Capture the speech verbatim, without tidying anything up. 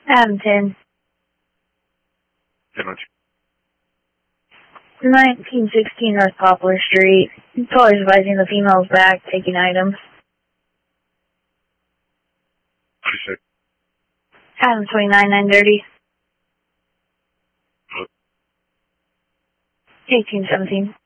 Adam ten. ten on nineteen sixteen North Poplar Street. Caller's advising the female's back, taking items. What do you say? Adam twenty-nine nine thirty. What? eighteen seventeen.